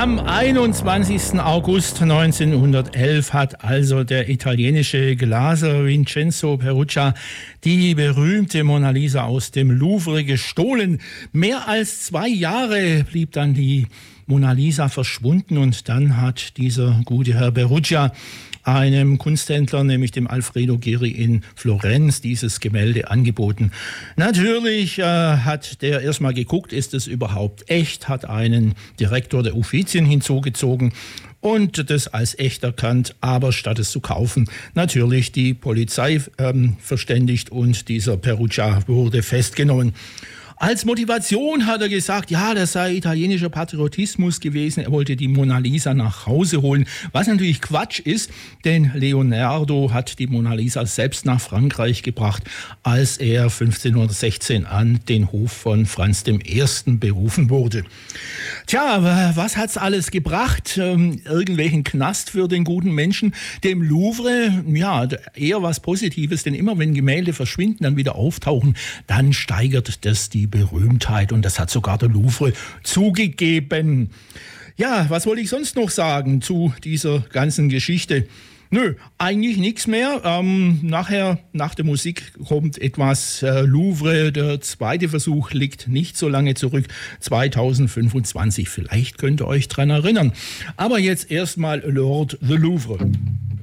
Am 21. August 1911 hat also der italienische Glaser Vincenzo Perugia die berühmte Mona Lisa aus dem Louvre gestohlen. Mehr als 2 Jahre blieb dann die Mona Lisa verschwunden und dann hat dieser gute Herr Perugia einem Kunsthändler, nämlich dem Alfredo Geri in Florenz, dieses Gemälde angeboten. Natürlich hat der erstmal geguckt, ist es überhaupt echt, hat einen Direktor der Uffizien hinzugezogen und das als echt erkannt, aber statt es zu kaufen, natürlich die Polizei verständigt und dieser Perugia wurde festgenommen. Als Motivation hat er gesagt, ja, das sei italienischer Patriotismus gewesen. Er wollte die Mona Lisa nach Hause holen, was natürlich Quatsch ist, denn Leonardo hat die Mona Lisa selbst nach Frankreich gebracht, als er 1516 an den Hof von Franz I. berufen wurde. Tja, was hat's alles gebracht? Irgendwelchen Knast für den guten Menschen? Dem Louvre, ja, eher was Positives, denn immer wenn Gemälde verschwinden, dann wieder auftauchen, dann steigert das die Berühmtheit und das hat sogar der Louvre zugegeben. Ja, was wollte ich sonst noch sagen zu dieser ganzen Geschichte? Nö, eigentlich nichts mehr. Nachher, nach der Musik kommt etwas Louvre. Der zweite Versuch liegt nicht so lange zurück, 2025. Vielleicht könnt ihr euch dran erinnern. Aber jetzt erstmal Lord the Louvre.